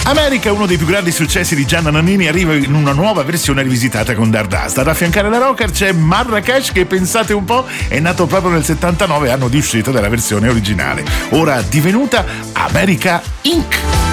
America, uno dei più grandi successi di Gianna Nannini, arriva in una nuova versione rivisitata con Dardust. Ad affiancare la rocker c'è Marrakesh, che pensate un po' è nato proprio nel 79, anno di uscita della versione originale, ora divenuta America Inc.